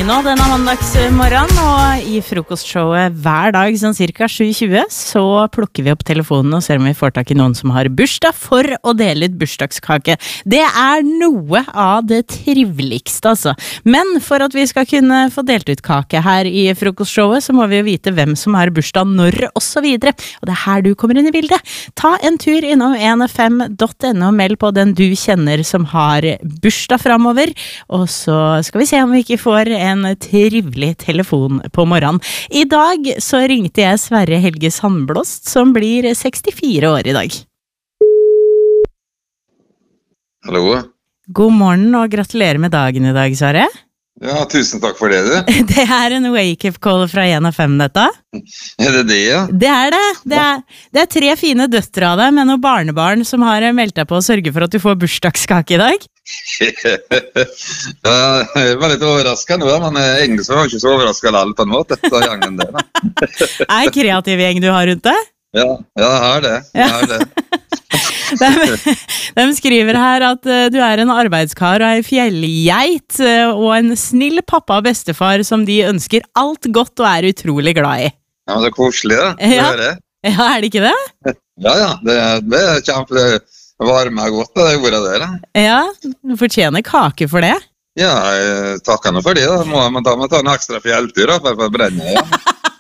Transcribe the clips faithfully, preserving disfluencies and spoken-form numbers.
nå denne mandagsmorgen, og i frokostshowet hver dag sånn cirka sju tjue så plukker vi opp telefonen og ser om vi får tak i noen som har bursdag for å dele ut bursdagskake. Det er noe av det triveligste, altså. Men for at vi skal kunne få delt ut kake her i frokostshowet, så må vi jo vite hvem som har bursdag når og så videre. Og det er her du kommer inn i bildet. Ta en tur innom en f m punktum n o og meld på den du kjenner som har bursdag fremover, og så skal vi se om vi ikke får en trivelig telefon på morgenen. I dag så ringte jeg Sverre Helge Sandblåst, som blir sekstifire år i dag. Hallo. God morgen og gratulerer med dagen i dag, Sverre. Ja, tusen takk for det, du. Det er en wake-up call fra en f m, dette. Er det det, ja? Det er det. Det er, det er tre fine døtre av deg med noen barnebarn som har meldt deg på å sørge for at du får bursdagskake i dag. Ja, jeg var litt overrasket nå, men egentlig så var jeg ikke så overrasket alt på en måte. Så gjengen det, da. Er det kreativ gjeng du har rundt deg? Ja, ja, jeg har det. Jeg har det. De, de skriver her at uh, du er en arbeidskar og en fjellgeit uh, og en snill pappa og bestefar som de ønsker alt godt og er utrolig glad i. Ja, men det er koselig, da. Det ja. er det. Ja, er det ikke det? Ja, ja, det, det er kjempe varme og godt, det er ordet der, da. Ja, du fortjener kake for det. Ja, jeg takker nå for det, da. Må man ta, må ta en ekstra fjelltur, da, for å brenne, ja.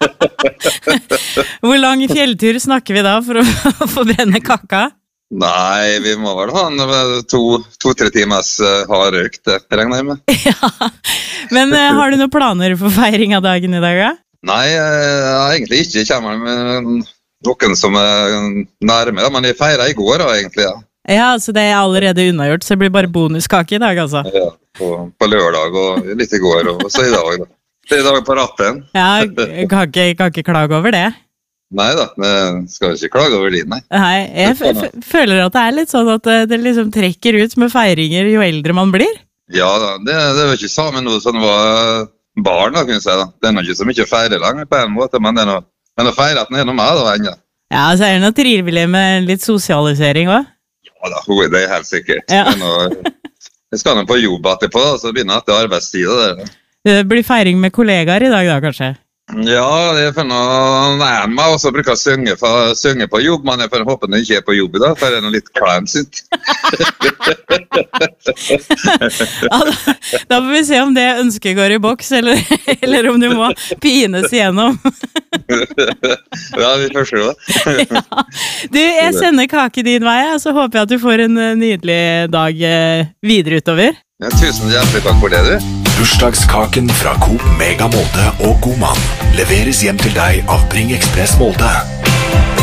Hvor lang fjelltur snakker vi da for å få brenne kaka? Nei, vi må vel ha en to, to-tre timers uh, hardrøyk, det regner jeg med. Ja, men uh, har du noen planer for feiring av dagen i dag, da? Nei, uh, egentlig ikke. Jeg kommer med noen som er nærme, da, men jeg feiret i går, da, egentlig, ja. Ja, så det er allerede unnagjort, så det blir bare bonuskake i dag, altså? Ja, på, på lørdag og litt i går, og så i dag, da. Det er i dag på rappen. Ja, kan ikke, kan ikke klage over det. Nei da, jeg skal ikke klage over det, nei. Nei, jeg f f føler at det er litt sånn at det liksom trekker ut med feiringer jo eldre man blir. Ja da, det, det var ikke sammen noe som var barn, da, kunne jeg si, da. Det er nok ikke så mye å feire lenger på en måte, men det er noe, men å feire at den er noe med, da, enda. Ja, så er det noe trivelig med litt sosialisering også. Ja da, det er helt sikkert. Ja. Det er noe, jeg skal nå på jobb etterpå, da, så begynner jeg etter arbeidstida der. Det blir feiring med kollegaer i dag da, kanskje? Ja, det er for noe nærmere meg også bruker å synge, for, synge på jobb, men jeg får håpe den ikke er på jobb i dag, for det er noe litt kleint, synt. Ja, da, da får vi se om det ønsket går i boks, eller, eller om du må pines igjennom. Ja, vi får se. Ja. Du, jeg sender kake din vei, så håper jeg at du får en nydelig dag videre utover. Ja, tusen hjertelig takk for det, du. Bursdagskaken fra Coop Mega Molde og God Mann leveres hjem til deg av Bring Express Molde.